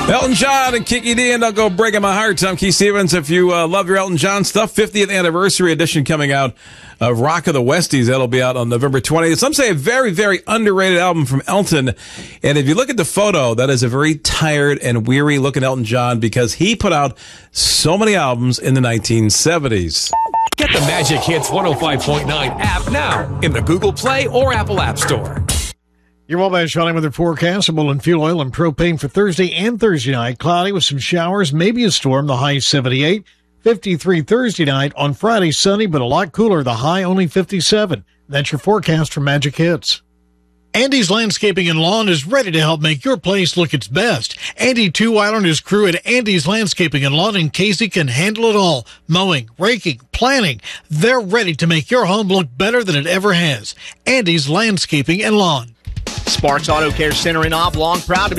Elton John and Kiki D, and I'll go Breaking My Heart. I'm Keith Stevens. If you love your Elton John stuff, 50th anniversary edition coming out of Rock of the Westies. That'll be out on November 20th. Some say a very, very underrated album from Elton. And if you look at the photo, that is a very tired and weary looking Elton John because he put out so many albums in the 1970s. Get the Magic Hits 105.9 app now in the Google Play or Apple App Store. Your Wabash Valley weather forecast, and fuel oil and propane for Thursday and Thursday night. Cloudy with some showers, maybe a storm, the high 78. 53 Thursday night. On Friday, sunny, but a lot cooler, the high only 57. That's your forecast for Magic Hits. Andy's Landscaping and Lawn is ready to help make your place look its best. Andy Two-While and his crew at Andy's Landscaping and Lawn in Casey can handle it all. Mowing, raking, planting. They're ready to make your home look better than it ever has. Andy's Landscaping and Lawn. Sparks Auto Care Center in Oblong, proud to be